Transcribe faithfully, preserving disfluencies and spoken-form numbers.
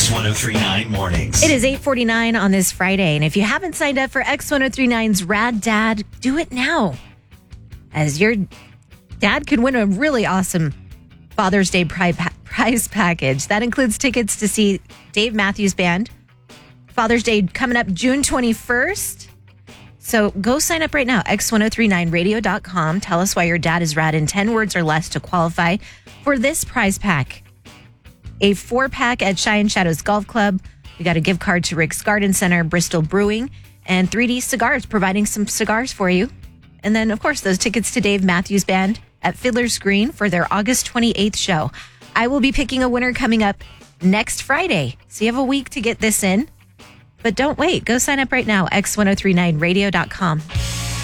X ten thirty-nine Mornings. It is eight forty-nine on this Friday, and if you haven't signed up for X ten thirty-nine's Rad Dad, do it now, as your dad could win a really awesome Father's Day prize package. That includes tickets to see Dave Matthews Band. Father's Day coming up June twenty-first. So go sign up right now, X ten thirty-nine radio dot com. Tell us why your dad is rad in ten words or less to qualify for this prize pack. A four-pack at Cheyenne Shadows Golf Club. We got a gift card to Rick's Garden Center, Bristol Brewing, and three D Cigars, providing some cigars for you. And then, of course, those tickets to Dave Matthews Band at Fiddler's Green for their August twenty-eighth show. I will be picking a winner coming up next Friday. So you have a week to get this in. But don't wait. Go sign up right now, X ten thirty-nine radio dot com.